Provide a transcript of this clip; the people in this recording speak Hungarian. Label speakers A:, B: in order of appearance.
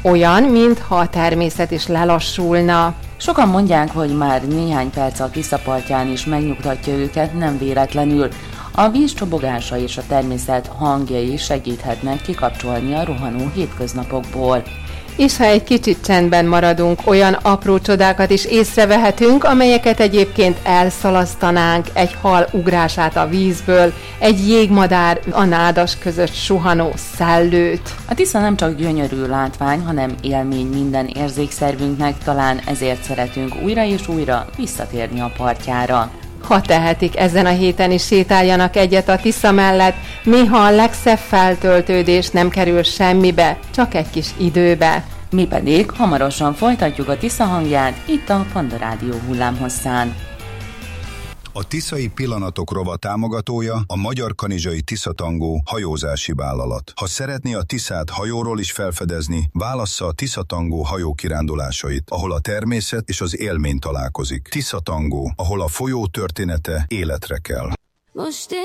A: Olyan, mintha a természet is lelassulna.
B: Sokan mondják, hogy már néhány perc a Tisza partján is megnyugtatja őket, nem véletlenül. A víz csobogása és a természet hangjai segíthetnek kikapcsolni a rohanó hétköznapokból.
A: És ha egy kicsit csendben maradunk, olyan apró csodákat is észrevehetünk, amelyeket egyébként elszalasztanánk, egy hal ugrását a vízből, egy jégmadár a nádas között suhanó szellőt.
B: A Tisza nem csak gyönyörű látvány, hanem élmény minden érzékszervünknek, talán ezért szeretünk újra és újra visszatérni a partjára.
A: Ha tehetik, ezen a héten is sétáljanak egyet a Tisza mellett, néha a legszebb feltöltődés nem kerül semmibe, csak egy kis időbe.
B: Mi pedig hamarosan folytatjuk a Tisza hangját itt a Panda Rádió hullámhosszán.
C: A Tiszai Pillanatok rovat támogatója a Magyar Kanizsai Tiszatangó hajózási vállalat. Ha szeretné a Tiszát hajóról is felfedezni, válassza a Tiszatangó hajókirándulásait, ahol a természet és az élmény találkozik. Tiszatangó, ahol a folyó története életre kell.